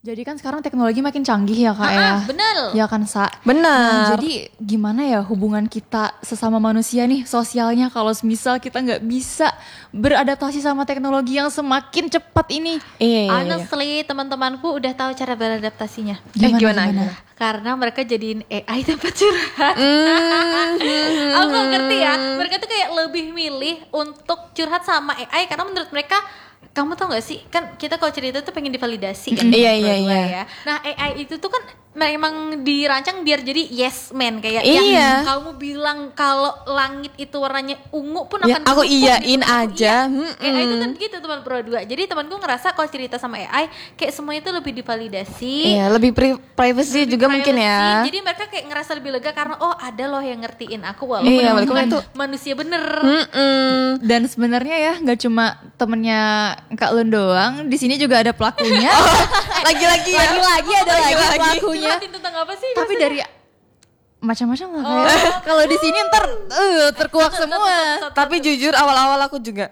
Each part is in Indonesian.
Jadi kan sekarang teknologi makin canggih ya Kak ya. Bener. Ya kan Sa. Benar. Nah, jadi gimana ya hubungan kita sesama manusia nih sosialnya kalau misal kita nggak bisa beradaptasi sama teknologi yang semakin cepat ini. Iya. Honestly, teman-temanku udah tahu cara beradaptasinya. Gimana? Karena mereka jadiin AI tempat curhat. Aku gak ngerti ya. Mereka tuh kayak lebih milih untuk curhat sama AI karena menurut mereka, kamu tau gak sih, kan kita kalau cerita tuh pengen divalidasi kan. Iya. Ya. Nah AI itu tuh kan memang dirancang biar jadi yes man kayak Iya. yang kamu bilang kalau langit itu warnanya ungu pun Ya, akan aku mendukung iyain gitu. aja. AI itu kan gitu teman pro 2. Jadi temanku ngerasa kalau cerita sama AI kayak semuanya itu lebih divalidasi. Iya, lebih privacy juga mungkin ya. Jadi mereka kayak ngerasa lebih lega karena oh ada loh yang ngertiin aku walaupun Iya, aku walaupun kan itu manusia bener. Dan sebenarnya ya nggak cuma temennya Kak Lun doang, di sini juga ada pelakunya. Lagi-lagi ya. Lagi-lagi ada lagi pelakunya. Curhatin tentang apa sih? Tapi dari macam-macam lah kayak. Kalau di sini ntar terkuak semua. Tapi jujur awal-awal aku juga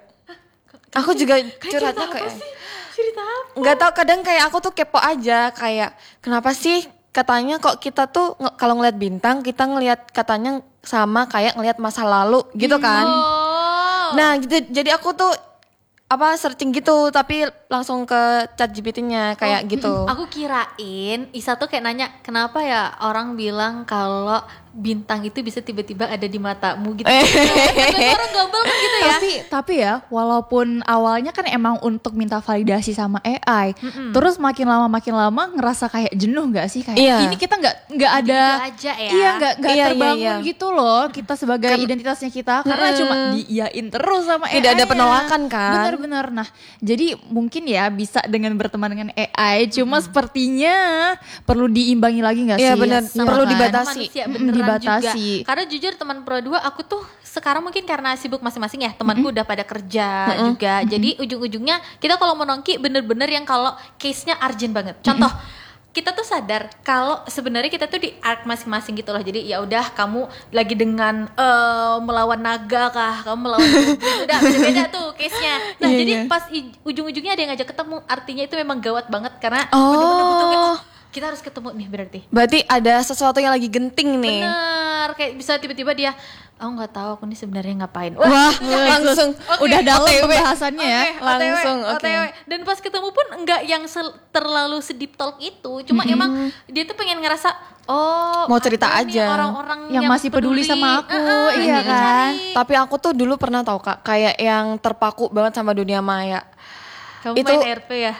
curhatnya kayak Cerita apa? nggak tahu, kadang kayak aku tuh kepo aja kayak kenapa sih katanya kok kita tuh kalau ngeliat bintang kita ngelihat katanya sama kayak ngelihat masa lalu gitu kan. Nah gitu, jadi aku tuh searching gitu tapi langsung ke ChatGPT-nya kayak gitu. Aku kirain Isa tuh kayak nanya kenapa ya orang bilang kalau bintang itu bisa tiba-tiba ada di matamu gitu. Orang gambel kan gitu ya. Tapi ya walaupun awalnya kan emang untuk minta validasi sama AI, terus makin lama ngerasa kayak jenuh nggak sih kayak ini kita nggak ada Gitu aja ya. Iya nggak Iya, terbangun gitu loh kita sebagai identitasnya kita karena cuma diiyain terus sama AI. Tidak ada penolakan kan. Bener-bener. Nah jadi mungkin ya bisa dengan berteman dengan AI, cuma sepertinya perlu diimbangi lagi nggak sih? Iya benar, Iya perlu kan? dibatasi. Manusia beneran dibatasi. juga. Karena jujur teman pro 2 aku tuh sekarang mungkin karena sibuk masing-masing ya, temanku udah pada kerja juga. Jadi ujung-ujungnya kita kalau mau nongki bener-bener yang kalau case-nya urgent banget. Contoh kita tuh sadar kalau sebenarnya kita tuh di arc masing-masing gitu loh. Jadi ya udah kamu lagi dengan melawan naga kah, kamu melawan udah beda-beda tuh case-nya. Nah, jadi pas ujung-ujungnya ada yang ngajak ketemu, artinya itu memang gawat banget karena bener-bener butuh kayak kita harus ketemu nih berarti. Berarti ada sesuatu yang lagi genting nih. Bener, kayak bisa tiba-tiba dia aku nggak tahu aku nih sebenarnya ngapain. Wah, langsung udah dalam OTW. pembahasannya ya. Langsung, oke. OTW. Dan pas ketemu pun enggak yang terlalu sedip talk itu, cuma emang dia tuh pengen ngerasa mau cerita ada nih aja. orang-orang Yang masih peduli sama aku, iya yang kan? dicari. Tapi aku tuh dulu pernah tahu Kak, kayak yang terpaku banget sama dunia maya. Kamu itu- main RP ya?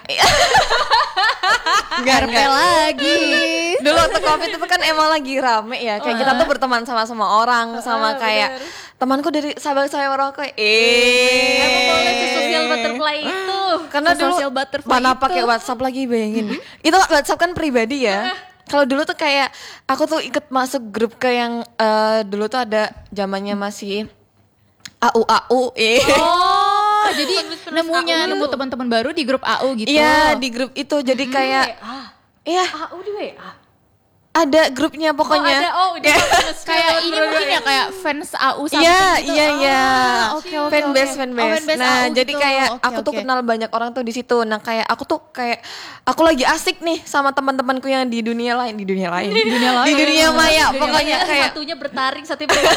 RP lagi. Dulu waktu Covid itu kan emang lagi rame ya, kayak kita tuh berteman sama semua orang, sama kayak temanku dari Sabang sampai Merauke. Emang boleh si social butterfly itu. Karena dulu Social butterfly mana itu. pakai WhatsApp lagi, bayangin. Itu WhatsApp kan pribadi ya. Kalau dulu tuh kayak aku tuh ikut masuk grup ke yang dulu tuh ada zamannya masih AU. Oh, jadi nemu teman-teman baru di grup AU gitu. Iya, di grup itu jadi kayak iya, AU di WA. ada grupnya pokoknya. Udah Kayak ini mungkin ya kayak fans AU sama Iya, gitu. iya. Oke. Fanbase. fanbase Nah, AU jadi gitu. kayak Oke, aku tuh oke. kenal banyak orang tuh di situ. Nah, kayak aku tuh kayak aku lagi asik nih sama teman-temanku yang di dunia lain. Di dunia maya pokoknya kayak. Satunya bertaring, satunya bertaring.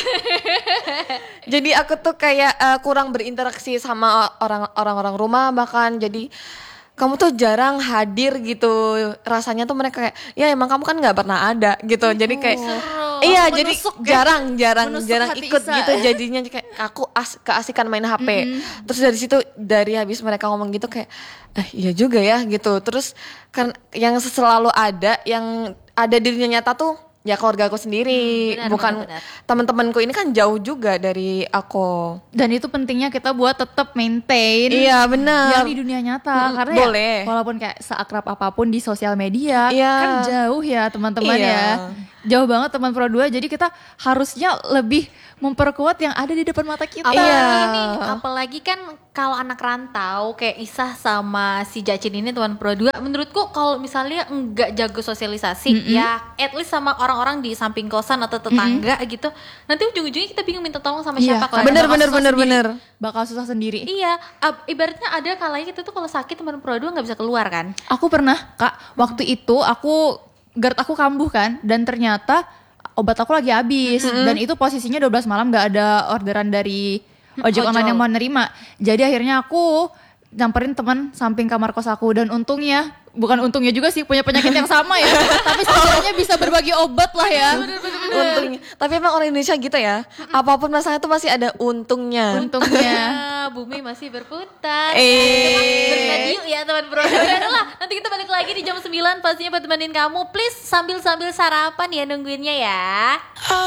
Jadi aku tuh kayak kurang berinteraksi sama orang-orang rumah bahkan, jadi kamu tuh jarang hadir gitu, rasanya tuh mereka kayak ya emang kamu kan nggak pernah ada gitu, jadi kayak iya jadi jarang hati ikut Isa. gitu, jadinya kayak aku keasikan main HP. Terus dari situ, dari habis mereka ngomong gitu kayak iya juga ya gitu. Terus kan yang selalu ada, yang ada dirinya nyata tuh ya keluarga aku sendiri, bukan teman-temanku ini kan jauh juga dari aku. Dan itu pentingnya kita buat tetap maintain. Iya benar. Yang di dunia nyata karena boleh. ya walaupun kayak seakrab apapun di sosial media kan jauh ya teman-teman ya. Jauh banget teman pro 2, jadi kita harusnya lebih memperkuat yang ada di depan mata kita. Apalagi nih, apalagi kan kalau anak rantau kayak Isah sama si Jacin ini teman Pro 2, menurutku kalau misalnya enggak jago sosialisasi ya at least sama orang-orang di samping kosan atau tetangga gitu, nanti ujung-ujungnya kita bingung minta tolong sama siapa. Bener. Bakal susah sendiri. Iya, ibaratnya ada kalanya kita tuh kalau sakit teman Pro 2 nggak bisa keluar kan. Aku pernah Kak, waktu itu GERD aku kambuh kan, dan ternyata obat aku lagi habis dan itu posisinya 12 malam gak ada orderan dari ojek online yang mau nerima. Jadi akhirnya aku nyamperin teman samping kamar kos aku, dan bukan untungnya juga sih punya penyakit yang sama ya, tapi sebenarnya bisa berbagi obat lah ya. Untungnya. Tapi emang orang Indonesia gitu ya, apapun masalah itu pasti ada untungnya. Bumi masih berputar. Berradio ya teman Pro. Lah, nanti kita balik lagi di jam 9 pastinya buat temenin kamu. Please sambil sarapan ya nungguinnya ya.